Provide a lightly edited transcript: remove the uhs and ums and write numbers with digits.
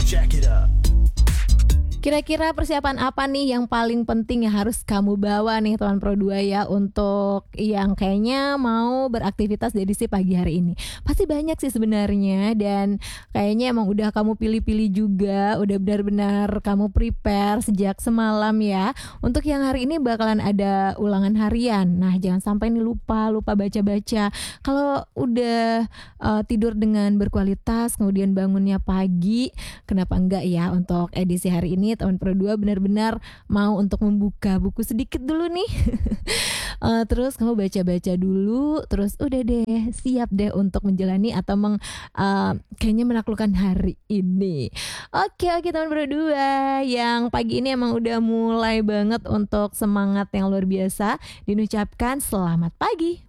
jack it up. Kira-kira persiapan apa nih yang paling penting yang harus kamu bawa nih teman Pro 2 ya, untuk yang kayaknya mau beraktivitas di edisi pagi hari ini? Pasti banyak sih sebenarnya, dan kayaknya emang udah kamu pilih-pilih juga, udah benar-benar kamu prepare sejak semalam ya. Untuk yang hari ini bakalan ada ulangan harian. Nah, jangan sampai nih lupa baca-baca. Kalau udah tidur dengan berkualitas, kemudian bangunnya pagi, kenapa enggak ya untuk edisi hari ini teman Pro 2 benar-benar mau untuk membuka buku sedikit dulu nih. Terus kamu baca-baca dulu, terus udah deh siap deh untuk menjalani atau kayaknya menaklukkan hari ini. Oke teman Pro 2, yang pagi ini emang udah mulai banget untuk semangat yang luar biasa. Diucapkan selamat pagi.